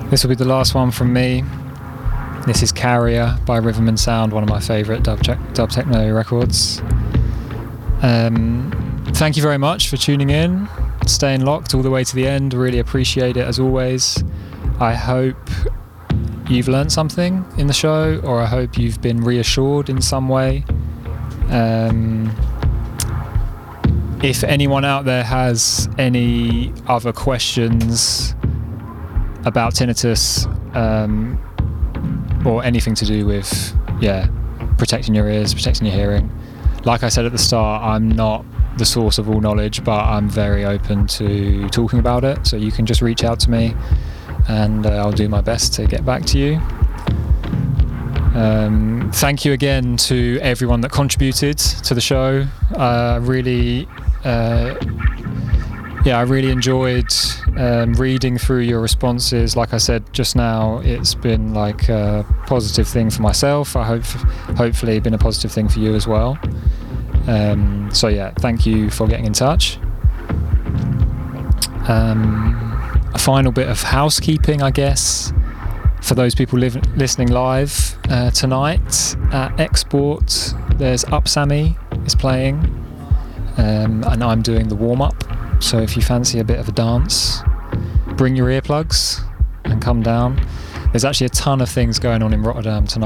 This will be the last one from me. This is Carrier by Rhythm and Sound, one of my favourite dub techno records. Thank you very much for tuning in, staying locked all the way to the end. Really appreciate it as always. I hope you've learned something in the show, or I hope you've been reassured in some way. If anyone out there has any other questions about tinnitus, or anything to do with protecting your ears, protecting your hearing, like I said at the start, I'm not the source of all knowledge, but I'm very open to talking about it, so you can just reach out to me and I'll do my best to get back to you. Thank you again to everyone that contributed to the show. I really enjoyed reading through your responses. Like I said just now, it's been like a positive thing for myself. I hopefully been a positive thing for you as well. Thank you for getting in touch. A final bit of housekeeping, I guess, for those people listening live tonight at Export. There's Upsammy is playing, and I'm doing the warm-up. So if you fancy a bit of a dance, bring your earplugs and come down. There's actually a ton of things going on in Rotterdam tonight.